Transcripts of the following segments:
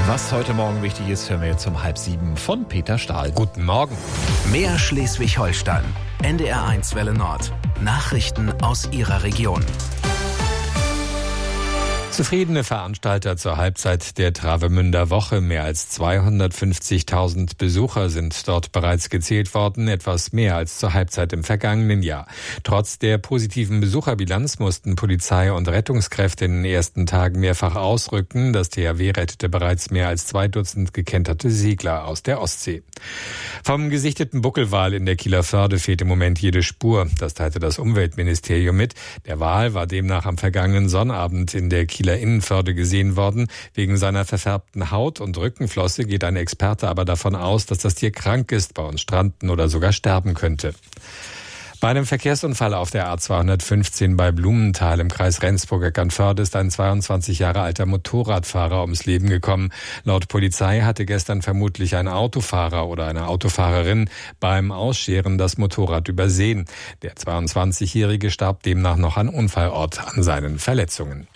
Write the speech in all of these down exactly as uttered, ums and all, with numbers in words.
Was heute Morgen wichtig ist, hören wir jetzt um halb sieben von Peter Stahl. Guten Morgen. Mehr Schleswig-Holstein. N D R eins Welle Nord. Nachrichten aus Ihrer Region. Zufriedene Veranstalter zur Halbzeit der Travemünder Woche. Mehr als zweihundertfünfzigtausend Besucher sind dort bereits gezählt worden, etwas mehr als zur Halbzeit im vergangenen Jahr. Trotz der positiven Besucherbilanz mussten Polizei und Rettungskräfte in den ersten Tagen mehrfach ausrücken. Das T H W rettete bereits mehr als zwei Dutzend gekenterte Segler aus der Ostsee. Vom gesichteten Buckelwal in der Kieler Förde fehlt im Moment jede Spur. Das teilte das Umweltministerium mit. Der Wal war demnach am vergangenen Sonnabend in der Kieler Innenförde gesehen worden. Wegen seiner verfärbten Haut und Rückenflosse geht ein Experte aber davon aus, dass das Tier krank ist, bei uns stranden oder sogar sterben könnte. Bei einem Verkehrsunfall auf der A zweihundertfünfzehn bei Blumenthal im Kreis Rendsburg-Eckernförde ist ein zweiundzwanzig Jahre alter Motorradfahrer ums Leben gekommen. Laut Polizei hatte gestern vermutlich ein Autofahrer oder eine Autofahrerin beim Ausscheren das Motorrad übersehen. Der zweiundzwanzigjährige starb demnach noch an Unfallort an seinen Verletzungen.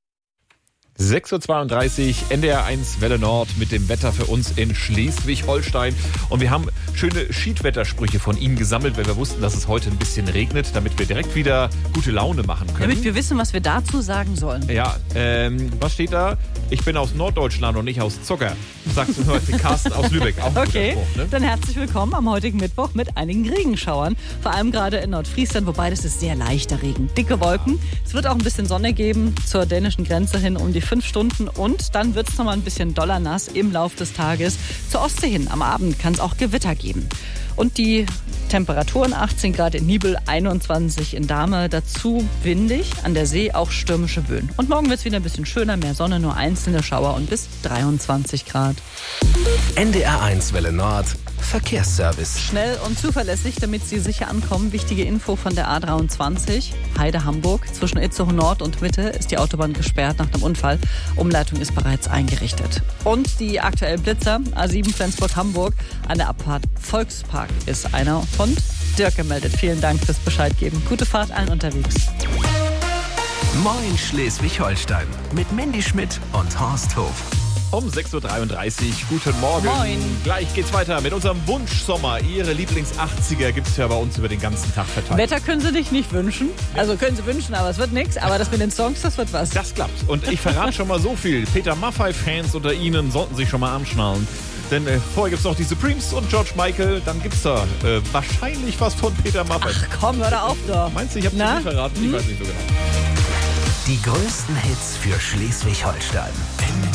sechs Uhr zweiunddreißig, N D R eins Welle Nord mit dem Wetter für uns in Schleswig-Holstein. Und wir haben schöne Schiedwettersprüche von Ihnen gesammelt, weil wir wussten, dass es heute ein bisschen regnet, damit wir direkt wieder gute Laune machen können. Damit wir wissen, was wir dazu sagen sollen. Ja, ähm, was steht da? Ich bin aus Norddeutschland und nicht aus Zucker. Sagst du heute Carsten aus Lübeck. Auch ein okay, guter Spruch, ne? Dann herzlich willkommen am heutigen Mittwoch mit einigen Regenschauern. Vor allem gerade in Nordfriesland, wobei das ist sehr leichter Regen. Dicke Wolken. Es wird auch ein bisschen Sonne geben zur dänischen Grenze hin um die fünf Stunden und dann wird es nochmal ein bisschen doller nass im Lauf des Tages. Zur Ostsee hin am Abend kann es auch Gewitter geben. Und die Temperaturen achtzehn Grad in Nibel, einundzwanzig in Dahme, dazu windig, an der See auch stürmische Böen. Und morgen wird es wieder ein bisschen schöner, mehr Sonne, nur einzelne Schauer und bis dreiundzwanzig Grad. N D R eins Welle Nord. Verkehrsservice. Schnell und zuverlässig, damit Sie sicher ankommen. Wichtige Info von der A dreiundzwanzig, Heide-Hamburg. Zwischen Itzehoe Nord und Mitte ist die Autobahn gesperrt nach einem Unfall. Umleitung ist bereits eingerichtet. Und die aktuellen Blitzer, A sieben Flensburg-Hamburg, an der Abfahrt Volkspark ist einer. Und Dirk gemeldet. Vielen Dank fürs Bescheid geben. Gute Fahrt allen unterwegs. Moin Schleswig-Holstein mit Mandy Schmidt und Horst Hof. Um sechs Uhr dreiunddreißig, guten Morgen. Moin. Gleich geht's weiter mit unserem Wunschsommer. Ihre Lieblings-achtziger gibt's ja bei uns über den ganzen Tag verteilt. Wetter können Sie sich nicht wünschen. Also können Sie wünschen, aber es wird nichts. Aber das mit den Songs, das wird was. Das klappt. Und ich verrate schon mal so viel. Peter Maffay-Fans unter Ihnen sollten sich schon mal anschnallen. Denn äh, vorher gibt's noch die Supremes und George Michael. Dann gibt's da äh, wahrscheinlich was von Peter Maffay. Ach komm, hör da auf doch. Meinst du, ich hab's dir nicht verraten? Ich Hm? weiß nicht so genau. Die größten Hits für Schleswig-Holstein.